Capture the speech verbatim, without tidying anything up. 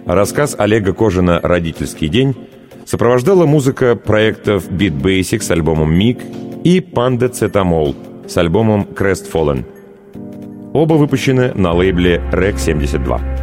рассказ Олега Кожина «Родительский день» сопровождала музыка проектов Beat Basic с альбомом «Миг» и Panda Cetamol с альбомом Crestfallen. Оба выпущены на лейбле Rec семьдесят два.